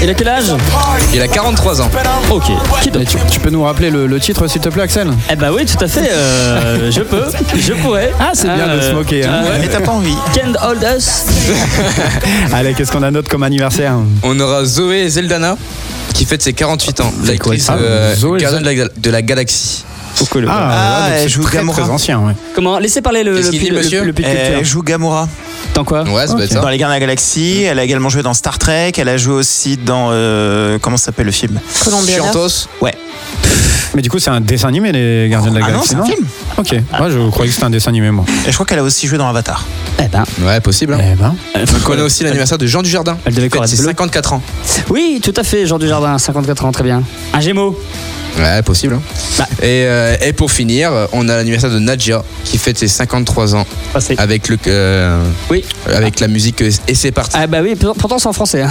Il a quel âge? Il a 43 ans. Ok. Tu peux nous rappeler le titre s'il te plaît, Axel? Eh bah oui, tout à fait. Je pourrais. Ah, c'est bien de se moquer. Hein. Mais t'as pas envie. Can't hold us. Allez, qu'est-ce qu'on a d'autre comme anniversaire? On aura Zoé Zeldana qui fête ses 48 ans. L'actrice gardienne de la galaxie. Elle joue Gamora. Très ancien, ouais. Comment? Laissez parler le Elle joue Gamora. Dans quoi? Ouais, ça doit être ça. Dans Les Gardiens de la Galaxie, elle a également joué dans Star Trek, elle a joué aussi dans comment s'appelle le film? Chantos. Ouais. Mais du coup, c'est un dessin animé, les Gardiens de la Galaxie. Non, c'est un film. Ok. Moi, je croyais que c'était un dessin animé, moi. Et je crois qu'elle a aussi joué dans Avatar. Eh ben. Ouais, possible. On connaît aussi l'anniversaire de Jean Dujardin. Elle devait fête ses 54 ans. Oui, tout à fait, Jean Dujardin, 54 ans, très bien. Un Gémeaux. Ouais, possible. Et pour finir, on a l'anniversaire de Nadja qui fête ses 53 ans. Avec avec la musique Et c'est parti. Ah bah oui, pourtant c'est en français. Hein.